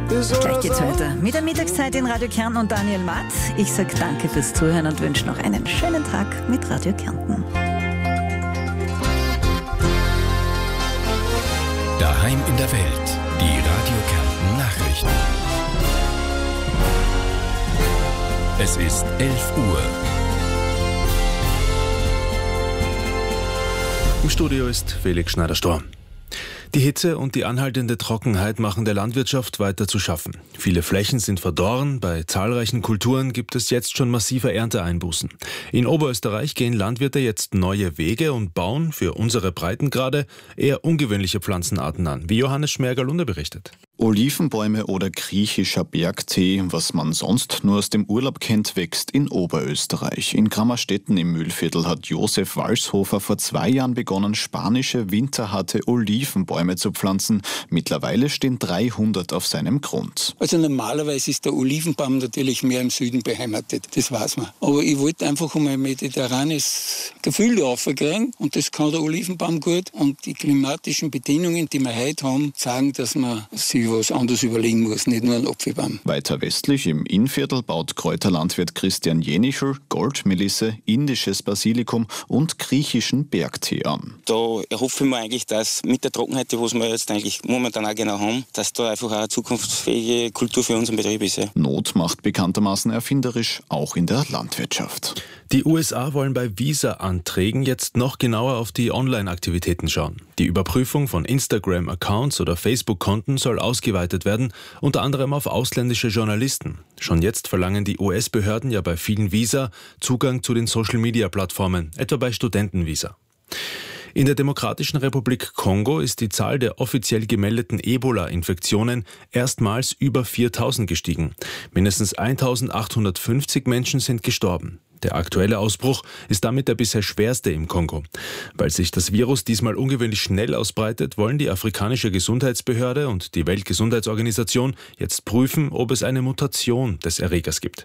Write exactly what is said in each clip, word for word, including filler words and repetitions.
Gleich geht's weiter mit der Mittagszeit in Radio Kärnten und Daniel Matt. Ich sage danke fürs Zuhören und wünsche noch einen schönen Tag mit Radio Kärnten. Daheim in der Welt, die Radio Kärnten Nachrichten. Es ist elf Uhr. Im Studio ist Felix Schneider-Storm. Die Hitze und die anhaltende Trockenheit machen der Landwirtschaft weiter zu schaffen. Viele Flächen sind verdorren, bei zahlreichen Kulturen gibt es jetzt schon massive Ernteeinbußen. In Oberösterreich gehen Landwirte jetzt neue Wege und bauen für unsere Breitengrade eher ungewöhnliche Pflanzenarten an, wie Johannes Schmerger-Lunde berichtet. Olivenbäume oder griechischer Bergtee, was man sonst nur aus dem Urlaub kennt, wächst in Oberösterreich. In Grammerstetten im Mühlviertel hat Josef Walshofer vor zwei Jahren begonnen, spanische winterharte Olivenbäume zu pflanzen. Mittlerweile stehen dreihundert auf seinem Grund. Also normalerweise ist der Olivenbaum natürlich mehr im Süden beheimatet, das weiß man. Aber ich wollte einfach um ein mediterranes Gefühl da aufkriegen und das kann der Olivenbaum gut. Und die klimatischen Bedingungen, die wir heute haben, sagen, dass man sich was anderes überlegen muss, nicht nur ein Apfelbaum. Weiter westlich im Innviertel baut Kräuterlandwirt Christian Jenischl Goldmelisse, indisches Basilikum und griechischen Bergtee an. Da erhoffe ich mir eigentlich, dass mit der Trockenheit, die wir jetzt eigentlich momentan auch genau haben, dass da einfach eine zukunftsfähige Kultur für unseren Betrieb ist. Ja. Not macht bekanntermaßen erfinderisch, auch in der Landwirtschaft. Die U S A wollen bei Visa-Anträgen jetzt noch genauer auf die Online-Aktivitäten schauen. Die Überprüfung von Instagram-Accounts oder Facebook-Konten soll ausgeweitet werden, unter anderem auf ausländische Journalisten. Schon jetzt verlangen die U S-Behörden ja bei vielen Visa Zugang zu den Social-Media-Plattformen, etwa bei Studentenvisa. In der Demokratischen Republik Kongo ist die Zahl der offiziell gemeldeten Ebola-Infektionen erstmals über viertausend gestiegen. Mindestens eintausendachthundertfünfzig Menschen sind gestorben. Der aktuelle Ausbruch ist damit der bisher schwerste im Kongo. Weil sich das Virus diesmal ungewöhnlich schnell ausbreitet, wollen die afrikanische Gesundheitsbehörde und die Weltgesundheitsorganisation jetzt prüfen, ob es eine Mutation des Erregers gibt.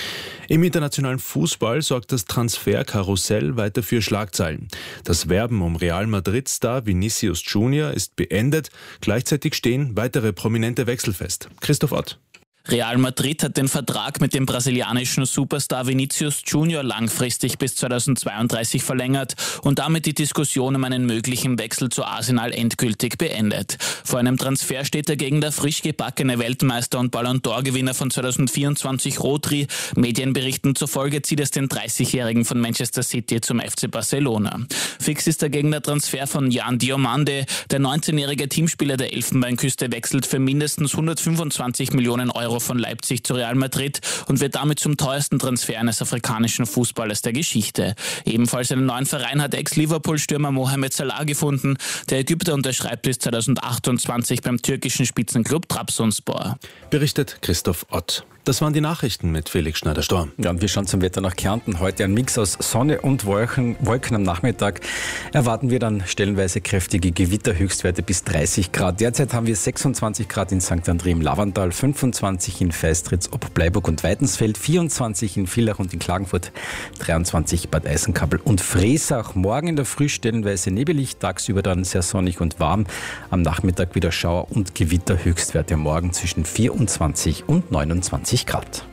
Im internationalen Fußball sorgt das Transferkarussell weiter für Schlagzeilen. Das Werben um Real Madrid-Star Vinicius Junior ist beendet. Gleichzeitig stehen weitere prominente Wechsel fest. Christoph Ott. Real Madrid hat den Vertrag mit dem brasilianischen Superstar Vinicius Junior langfristig bis zweitausendzweiunddreißig verlängert und damit die Diskussion um einen möglichen Wechsel zu Arsenal endgültig beendet. Vor einem Transfer steht dagegen der frisch gebackene Weltmeister und Ballon d'Or-Gewinner von zweitausendvierundzwanzig Rodri. Medienberichten zufolge zieht es den dreißigjährigen von Manchester City zum F C Barcelona. Fix ist dagegen der Transfer von Jan Diomande. Der neunzehnjährige Teamspieler der Elfenbeinküste wechselt für mindestens hundertfünfundzwanzig Millionen Euro von Leipzig zu Real Madrid und wird damit zum teuersten Transfer eines afrikanischen Fußballers der Geschichte. Ebenfalls einen neuen Verein hat Ex-Liverpool-Stürmer Mohamed Salah gefunden. Der Ägypter unterschreibt bis zweitausendachtundzwanzig beim türkischen Spitzenklub Trabzonspor. Berichtet Christoph Ott. Das waren die Nachrichten mit Felix Schneider-Storm. Ja, und wir schauen zum Wetter nach Kärnten. Heute ein Mix aus Sonne und Wolken. Wolken am Nachmittag erwarten wir dann stellenweise kräftige Gewitter, Höchstwerte bis dreißig Grad. Derzeit haben wir sechsundzwanzig Grad in Sankt André im Lavandal, fünfundzwanzig in Feistritz ob Bleiburg und Weidensfeld, vierundzwanzig in Villach und in Klagenfurt, dreiundzwanzig Bad Eisenkappel und Fresach. Morgen in der Früh stellenweise nebelig, tagsüber dann sehr sonnig und warm. Am Nachmittag wieder Schauer und Gewitter, Höchstwerte morgen zwischen vierundzwanzig und neunundzwanzig Grad.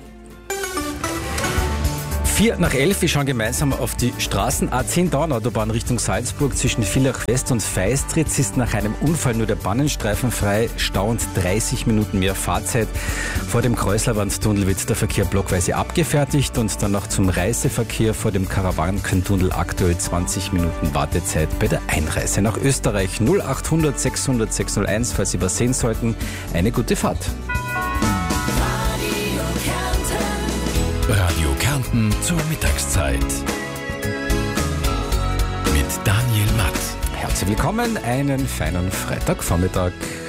Vier nach elf, wir schauen gemeinsam auf die Straßen. A zehn Dauernautobahn Richtung Salzburg zwischen Villach West und Feistritz ist nach einem Unfall nur der Bannenstreifen frei. Stau und dreißig Minuten mehr Fahrzeit. Vor dem Kreuzlerwandtunnel wird der Verkehr blockweise abgefertigt und dann noch zum Reiseverkehr vor dem Karawankentunnel aktuell zwanzig Minuten Wartezeit bei der Einreise nach Österreich. null achthundert sechshundert sechshunderteins, falls Sie was sehen sollten. Eine gute Fahrt. Radio Kärnten zur Mittagszeit. Mit Daniel Matt. Herzlich willkommen, einen feinen Freitagvormittag.